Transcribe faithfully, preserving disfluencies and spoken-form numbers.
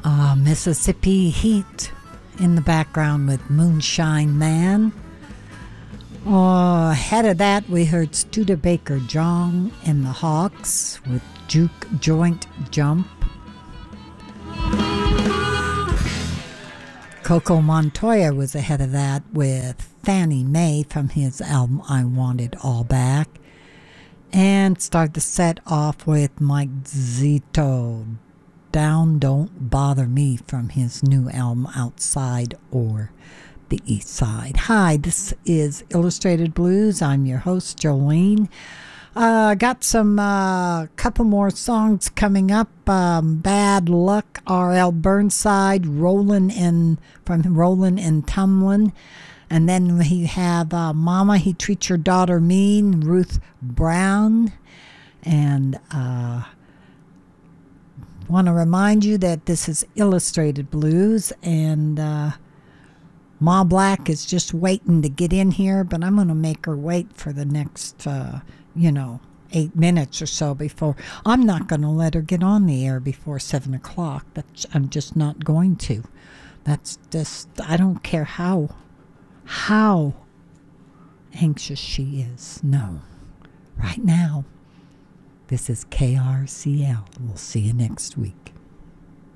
Uh, Mississippi Heat in the background with Moonshine Man. Uh, ahead of that, we heard Studebaker John and the Hawks with Juke Joint Jump. Coco Montoya was ahead of that with Fannie Mae from his album I Want It All Back. And start the set off with Mike Zito, Down Don't Bother Me from his new album Outside or the East Side. Hi, this is Illustrated Blues. I'm your host, Jolene. Uh, got some uh, couple more songs coming up. Um, Bad Luck, R L Burnside, Rollin' and from Rollin' and Tumlin. And then we have uh, Mama, He Treats Your Daughter Mean, Ruth Brown. And uh, want to remind you that this is Illustrated Blues, and uh, Ma Black is just waiting to get in here, but I'm going to make her wait for the next, uh, you know, eight minutes or so before. I'm not going to let her get on the air before seven o'clock. That's, I'm just not going to. That's just, I don't care how, how anxious she is. No. Right now, this is K R C L. We'll see you next week.